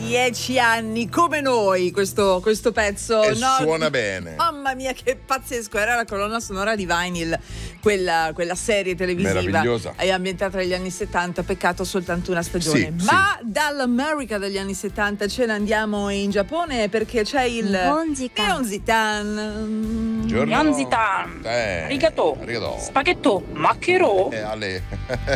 10 anni come noi questo pezzo, E no? suona bene. Mamma mia, che pazzesco! Era la colonna sonora di Vinyl, quella serie televisiva Meravigliosa. ambientata negli anni 70. Peccato soltanto una stagione. Sì, Ma dall'America degli anni 70 ce ne andiamo in Giappone, perché c'è il Nihonzitan. Buongiorno. Nyanzitan, arigato, arigato. spaghetto, macchero. Ale.